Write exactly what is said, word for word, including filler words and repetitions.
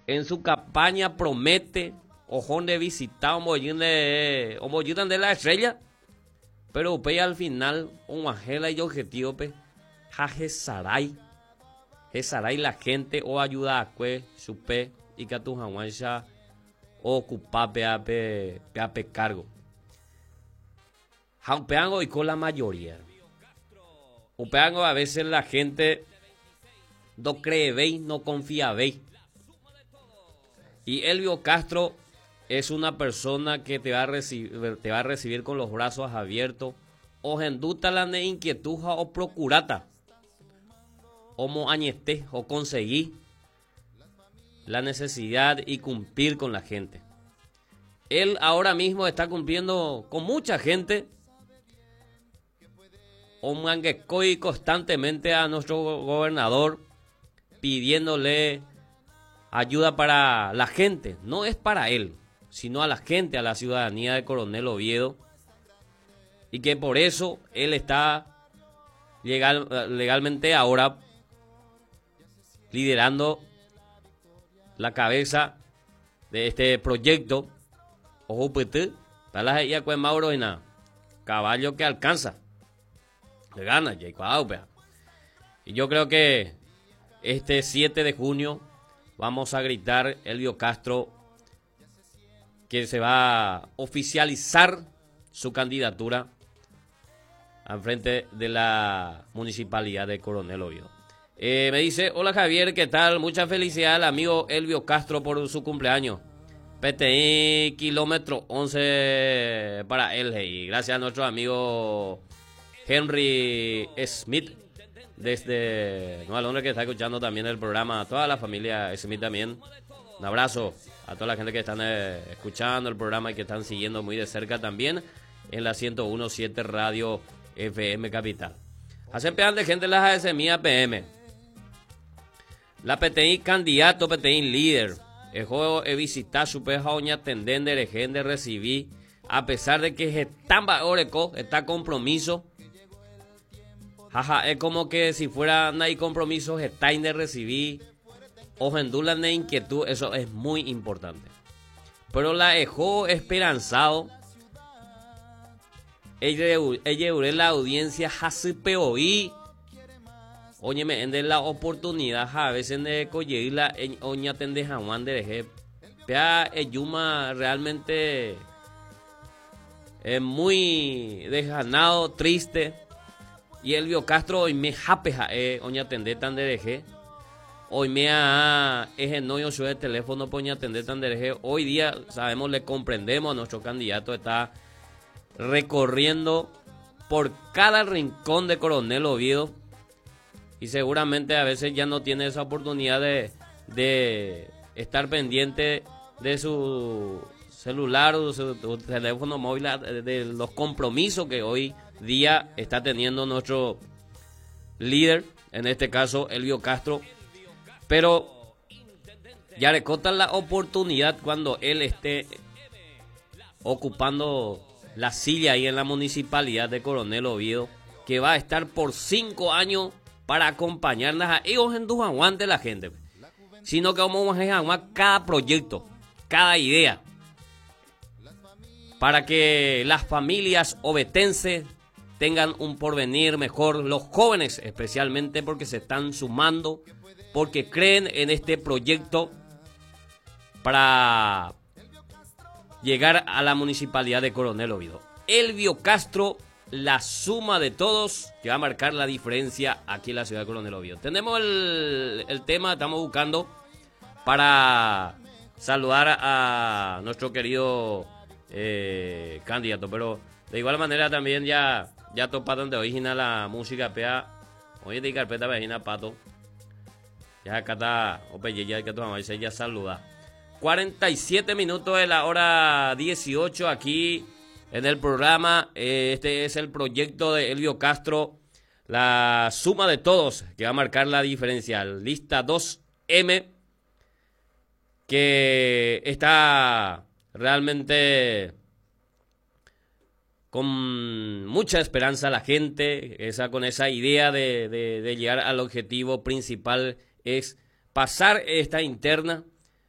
en su campaña promete ojón de visitar un bollín de un bollín de la estrella, pero pe al final un angela y objetivo pe jaje saray saray la gente o ayuda a cue supe y que tu jaguancha ocupa pe a pe pe a pe cargo jampeango y con la mayoría upeango a veces la gente no cree veis no confía veis. Y Elvio Castro es una persona que te va a recibir, te va a recibir con los brazos abiertos. O genduta la ne inquietuja o procurata. O mo añesté o conseguí la necesidad y cumplir con la gente. Él ahora mismo está cumpliendo con mucha gente. O manguecoy constantemente a nuestro gobernador pidiéndole ayuda para la gente, no es para él, sino a la gente, a la ciudadanía de Coronel Oviedo, y que por eso él está legal, legalmente ahora liderando la cabeza de este proyecto. Ojo, pete, para la ya con Mauro en caballo que alcanza, le gana, y yo creo que este siete de junio vamos a gritar Elvio Castro que se va a oficializar su candidatura al frente de la municipalidad de Coronel Oviedo. Eh, me dice, hola Javier, ¿qué tal? Mucha felicidad al amigo Elvio Castro por su cumpleaños. P T I kilómetro once para él. Y gracias a nuestro amigo Henry Smith desde Nueva Londres, que está escuchando también el programa, a toda la familia Smith también. Un abrazo a toda la gente que están eh, escuchando el programa y que están siguiendo muy de cerca también en la ciento uno punto siete Radio F M Capital. Hacen pean de gente las A S M I A P M. La P T I candidato, P T I líder. El juego he visitado su peja oña tendente de gente recibí, a pesar de que están oreco, está compromiso. Jaja, es como que si fuera no hay compromisos, está de recibir, o gendula de inquietud, eso es muy importante. Pero la dejó esperanzado, ella llevó la audiencia, hace peoí, oye, me ende la oportunidad, a veces de coger la oña tende jaguán de deje, pea yuma realmente es muy desganado, triste. Y Elvio Castro hoy me japeja, eh, oña tende tan de deje. Hoy me ha eje no yo soy el teléfono poña tende tan de deje. Hoy día sabemos, le comprendemos a nuestro candidato, está recorriendo por cada rincón de Coronel Oviedo. Y seguramente a veces ya no tiene esa oportunidad de, de estar pendiente de su celular o su, su teléfono móvil, de, de los compromisos que hoy día está teniendo nuestro líder, en este caso Elvio Castro, pero ya le cortan la oportunidad cuando él esté ocupando la silla ahí en la municipalidad de Coronel Oviedo, que va a estar por cinco años para acompañarnos a ellos en tu aguante la gente, sino que vamos a aguantar cada proyecto, cada idea, para que las familias ovetenses tengan un porvenir mejor, los jóvenes especialmente, porque se están sumando, porque creen en este proyecto para llegar a la municipalidad de Coronel Oviedo. Elvio Castro, la suma de todos que va a marcar la diferencia aquí en la ciudad de Coronel Oviedo. Tenemos el, el tema, estamos buscando para saludar a nuestro querido eh, candidato, pero de igual manera también ya ya toparon de original la música pea hoy de carpeta vecina pato ya acá está ope ya que tu mamá dice ya saluda. Cuarenta y siete minutos de la hora dieciocho aquí en el programa. Este es el proyecto de Elvio Castro, la suma de todos que va a marcar la diferencia. Lista dos eme, que está realmente con mucha esperanza la gente, esa, con esa idea de, de, de llegar al objetivo principal, es pasar esta interna